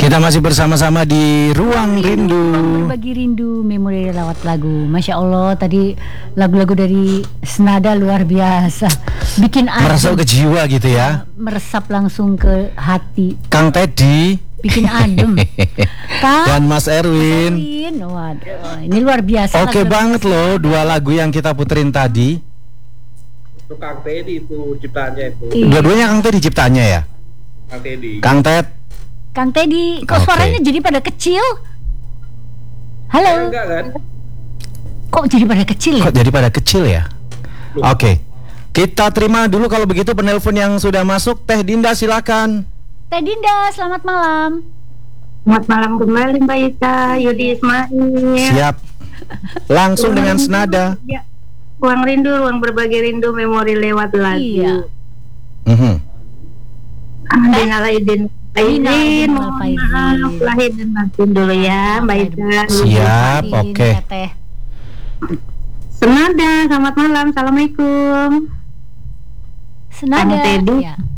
Kita masih bersama-sama di Ruang Rindu. Berbagi rindu, memori lewat lagu. Masya Allah, tadi lagu-lagu dari Senada luar biasa. Bikin Meresap ke jiwa gitu ya. Meresap langsung ke hati. Kang Teddy. Bikin adem. Kang Dan Mas Erwin. Waduh, ini luar biasa. Oke banget loh, dua lagu yang kita puterin tadi. Itu Kang Teddy itu ciptaannya itu. Iya. Dua-duanya Kang Teddy ciptanya ya. Kang Teddy. Kang Ted. Kang Teddy, kok Oke. suaranya jadi pada kecil? Halo. Enggak kan? Kok jadi pada kecil ya? Kok jadi pada kecil ya? Oke. Kita terima dulu kalau begitu penelpon yang sudah masuk. Teh Dinda silakan. Teh Dinda, selamat malam. Selamat malam kembali Mbak Ika, Yudi Ismail. Siap. Langsung dengan senada. Ya. Ruang rindu, ruang berbagi rindu, memori lewat lagu. Iya. Mhm. Aidin, mohon maaf lahir dan batin dulu ya Mbak Ika. Siap, oke. Teh. Senada, selamat malam, assalamualaikum. Senada. Kang Teddy. Ya.